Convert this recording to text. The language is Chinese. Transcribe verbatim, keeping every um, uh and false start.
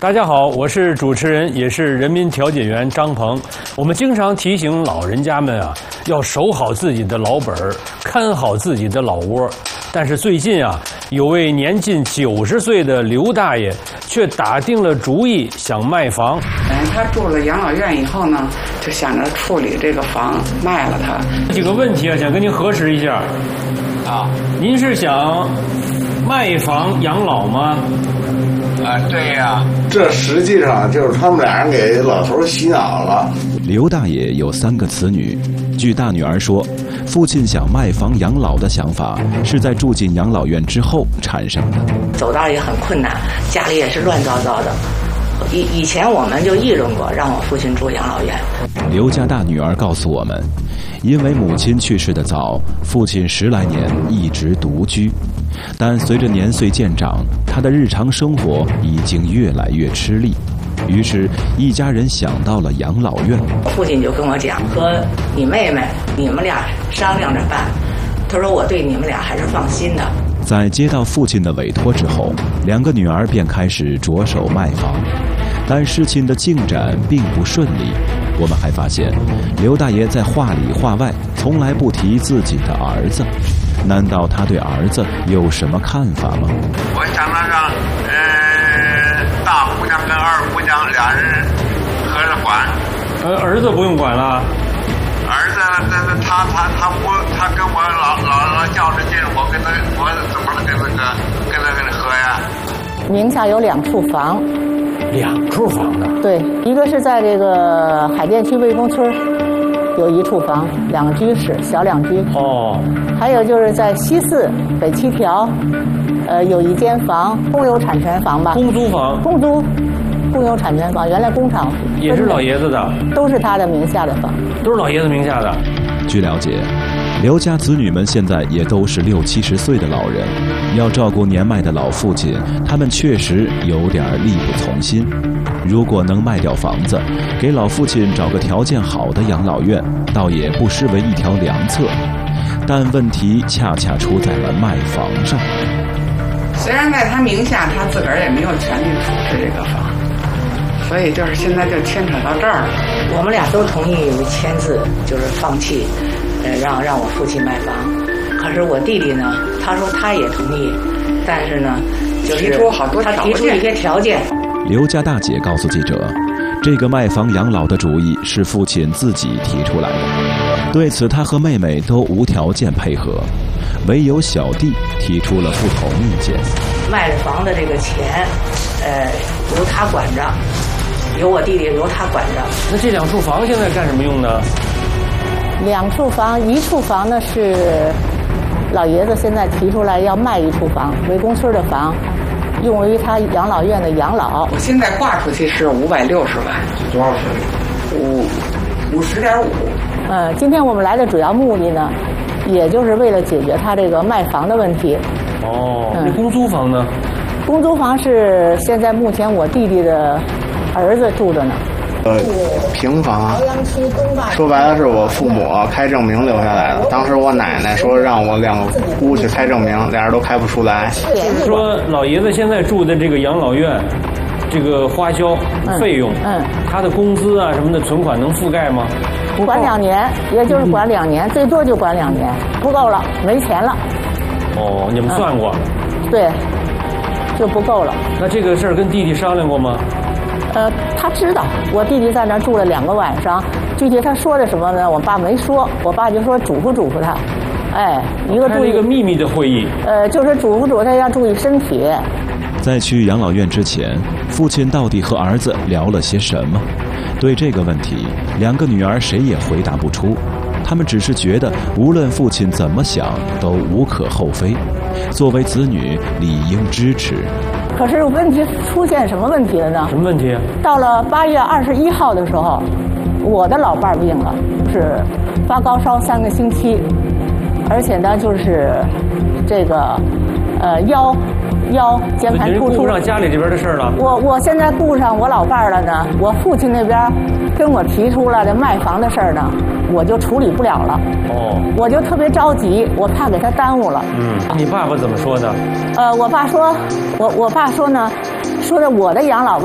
大家好，我是主持人，也是人民调解员张鹏。我们经常提醒老人家们啊，要守好自己的老本儿，看好自己的老窝。但是最近啊，有位年近九十岁的刘大爷却打定了主意想卖房。 嗯，他住了养老院以后呢，就想着处理这个房，卖了它。 几个问题啊，想跟您核实一下。啊，您是想卖房养老吗？ 啊，对呀， 这实际上就是他们俩人给老头洗脑了。 刘大爷有三个子女，据大女儿说，父亲想卖房养老的想法是在住进养老院之后产生的。 走道也很困难，家里也是乱糟糟的。以以前我们就议论过，让我父亲住养老院。 刘家大女儿告诉我们，因为母亲去世的早，父亲十来年一直独居。但随着年岁渐长，他的日常生活已经越来越吃力，于是，一家人想到了养老院。 父亲就跟我讲，和你妹妹，你们俩商量着办。他说我对你们俩还是放心的。 在接到父亲的委托之后，两个女儿便开始着手卖房，但事情的进展并不顺利。我们还发现，刘大爷在话里话外从来不提自己的儿子。难道他对儿子有什么看法吗？ 我想让让，呃，大姑娘跟二姑娘俩人合着管。 呃，儿子不用管了。 儿子，但是他他他不，他跟我老老老较着劲，我跟他我怎么能跟那个跟他跟他合呀？ 名下有两处房。 两处房呢？ 对，一个是在这个海淀区魏公村。有一处房，两居室，小两居。 哦。 还有就是在西四北七条，呃，有一间房，公有产权房吧。 公租房。 公租，公有产权房，原来工厂。 也是老爷子的。 都是他的名下的房。 都是老爷子名下的。 据了解，刘家子女们现在也都是六七十岁的老人，要照顾年迈的老父亲，他们确实有点力不从心。如果能卖掉房子，给老父亲找个条件好的养老院，倒也不失为一条良策。但问题恰恰出在了卖房上。 虽然在他名下，他自个儿也没有权利处置这个房，所以就是现在就牵扯到这儿了。 我们俩都同意签字，就是放弃，呃，让让我父亲卖房。可是我弟弟呢，他说他也同意，但是呢，就是提出好多条件， 他提出一些条件。 刘家大姐告诉记者，这个卖房养老的主意是父亲自己提出来的，对此他和妹妹都无条件配合，唯有小弟提出了不同意见。 卖了房的这个钱，呃，由他管着，由我弟弟由他管着。 那这两处房现在干什么用呢？ 两处房，一处房呢是老爷子现在提出来要卖一处房，魏公村的房。用于他养老院的养老。 我现在挂出去是五百六十万， 多少钱？ 五五十点五。 呃，今天我们来的主要目的呢，也就是为了解决他这个卖房的问题。 哦，那、嗯、公租房呢？ 公租房是现在目前我弟弟的儿子住着呢。 呃，平房，说白了是我父母开证明留下来的。当时我奶奶说让我两个姑去开证明，俩人都开不出来。 就是说，老爷子现在住的这个养老院，这个花销费用，嗯，嗯他的工资啊什么的存款能覆盖吗？ 管两年，也就是管两年，嗯、最多就管两年，不够了，没钱了。 哦，你们算过？ 嗯、对，就不够了。 那这个事儿跟弟弟商量过吗？ 呃，他知道我弟弟在那儿住了两个晚上，具体他说的什么呢？我爸没说，我爸就说嘱咐嘱咐他，哎，一个注意一个秘密的会议， 呃，就是嘱咐嘱咐他要注意身体。 在去养老院之前，父亲到底和儿子聊了些什么？对这个问题，两个女儿谁也回答不出，他们只是觉得无论父亲怎么想都无可厚非，作为子女理应支持。 可是问题出现什么问题了呢？ 什么问题？ 到了八月二十一号的时候，我的老伴儿病了，是发高烧三个星期，而且呢就是这个呃腰腰键盘突出。 顾不上家里这边的事了。 我我现在顾上我老伴儿了呢，我父亲那边跟我提出了这卖房的事儿呢，我就处理不了了。哦。我就特别着急，我怕给他耽误了。 嗯。你爸爸怎么说的？ 呃，我爸说，我我爸说呢，说的我的养老。